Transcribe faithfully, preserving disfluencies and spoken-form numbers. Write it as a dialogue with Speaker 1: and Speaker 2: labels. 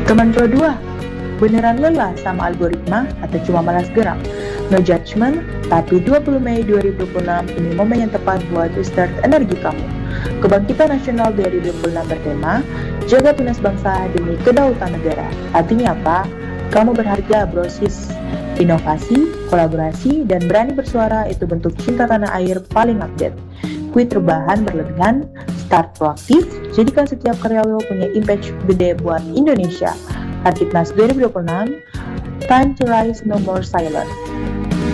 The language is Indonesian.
Speaker 1: Teman pro dua, beneran lelah sama algoritma atau cuma malas gerak? No judgment, tapi dua puluh Mei dua ribu dua puluh enam ini momen yang tepat buat restart energi kamu. Kebangkitan Nasional dua ribu dua puluh enam bertema, jaga tunas bangsa demi kedaulatan negara. Artinya apa? Kamu berharga, brosis. Inovasi, kolaborasi, dan berani bersuara itu bentuk cinta tanah air paling update. Quit rebahan berlebihan, start proaktif, jadikan setiap karya lo punya impact gede buat Indonesia. Harkitnas dua ribu dua puluh enam, time to rise, no more silence.